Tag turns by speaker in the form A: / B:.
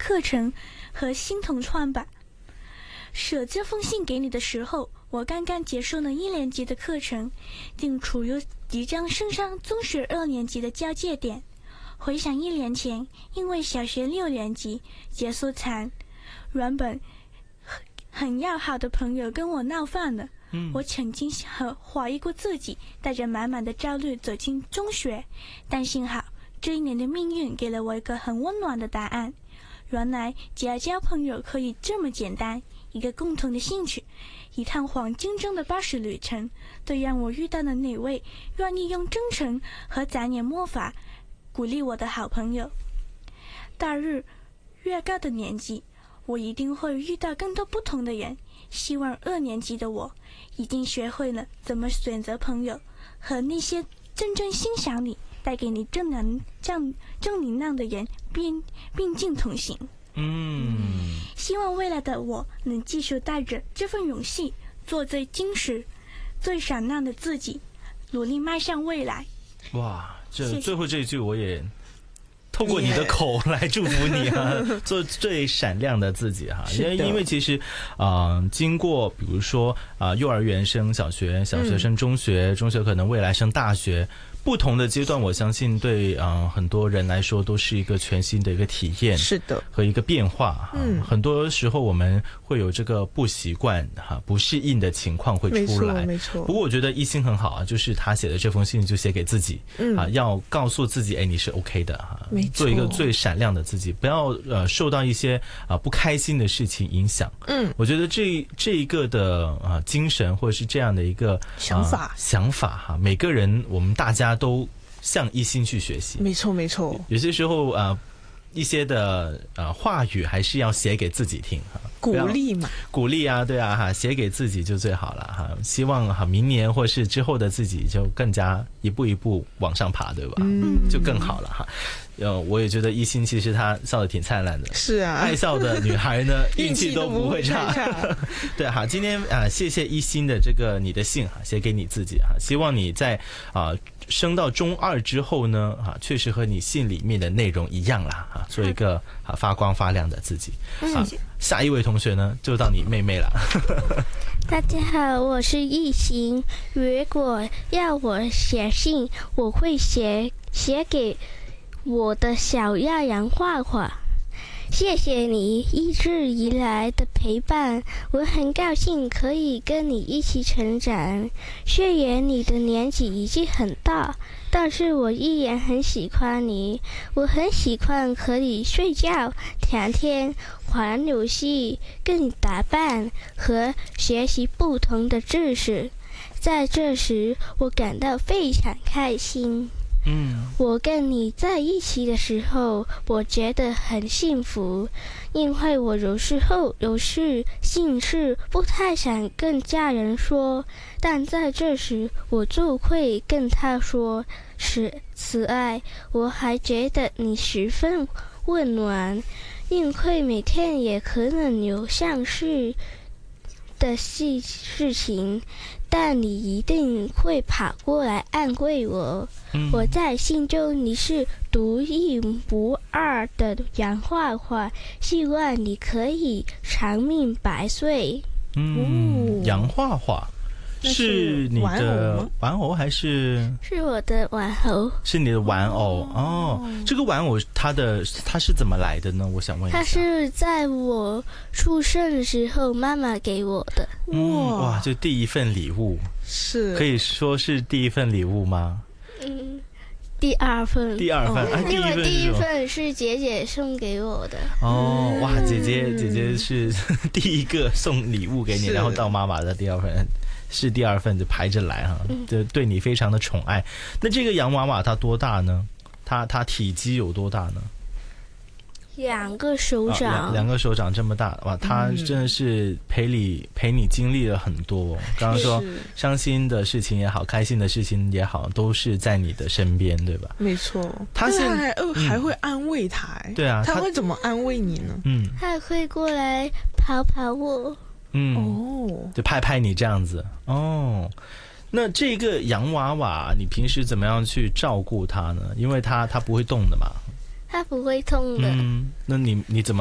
A: 课程和新同窗吧。写这封信给你的时候，我刚刚结束了1年级的课程，正处于即将升上中学2年级的交界点。回想1年前，因为小学6年级结束场原本很要好的朋友跟我闹翻了，我曾经怀疑过自己，带着满满的焦虑走进中学，但幸好这1年的命运给了我一个很温暖的答案。原来只要交朋友可以这么简单，一个共同的兴趣，一趟黄金中的巴士旅程，都让我遇到了哪位愿意用真诚和展演魔法鼓励我的好朋友。大日越高的年纪，我一定会遇到更多不同的人。希望2年级的我已经学会了怎么选择朋友，和那些真正欣赏你、带给你正能量的人并进同行。希望未来的我能继续带着这份勇气，做最真实、最闪亮的自己，努力迈向未来。
B: 哇，这最后这一句我也透过你的口来祝福你啊，做最闪亮的自己哈。因为其实经过比如说幼儿园升小学，小学升中学，中学可能未来升大学，不同的阶段，我相信对很多人来说都是一个全新的一个体验，
C: 是的，
B: 和一个变化。很多时候我们会有这个不习惯不适应的情况会出来，
C: 没错。
B: 不过我觉得一心很好啊，就是他写的这封信就写给自己，要告诉自己，你是 OK 的做一个最闪亮的自己，不要受到一些不开心的事情影响。我觉得这一个的精神或者是这样的一个想法每个人我们大家都向一心去学习。
C: 没错没错，
B: 有些时候一些的话语还是要写给自己听
C: 鼓励嘛，
B: 鼓励啊，对啊写给自己就最好了希望明年或是之后的自己就更加一步一步往上爬，对吧？就更好了我也觉得一心其实她笑得挺灿烂的，
C: 是啊，
B: 爱笑的女孩呢运气都不会差。对今天谢谢一心的这个你的信写给你自己希望你在升到中2之后呢确实和你信里面的内容一样啦做一个发光发亮的自己。下一位同学呢就到你妹妹了。
D: 大家好，我是一心。如果要我写信，我会写给我的小亚阳画画。谢谢你一直以来的陪伴，我很高兴可以跟你一起成长。虽然你的年纪已经很大，但是我依然很喜欢你。我很喜欢和你睡觉、聊天、玩游戏、跟你打扮和学习不同的知识。在这时，我感到非常开心。我跟你在一起的时候，我觉得很幸福，因为我有时心事不太想跟家人说，但在这时我就会跟他说。此外，我还觉得你十分温暖，因为每天也可能有相似的事情，但你一定会跑过来安慰我。我在心中你是独一无二的洋画画，希望你可以长命百岁。
B: 洋画画是你的玩偶还是？
D: 是我的玩偶。
B: 是你的玩偶这个玩偶它是怎么来的呢？我想问一下。
D: 它是在我出生的时候妈妈给我的。
B: 哇，就第一份礼物，
C: 是
B: 可以说是第一份礼物吗？
D: 第二份，
B: 因
D: 为第一份是姐姐送给我的。
B: 哇，姐姐是第一个送礼物给你，然后到妈妈的第二份是第二份就排着来就对你非常的宠爱。那这个洋娃娃它多大呢？它体积有多大呢
D: ？2个手掌
B: ，2个手掌这么大哇！他真的是陪你经历了很多。刚刚说伤心的事情也好，开心的事情也好，都是在你的身边，对吧？
C: 没错。他还会安慰他。对啊，他会怎么安慰你呢？
D: 他会过来跑跑我。
B: 就拍拍你这样子。那这个洋娃娃，你平时怎么样去照顾它呢？因为它不会动的嘛。
D: 它不会痛的。
B: 那你怎么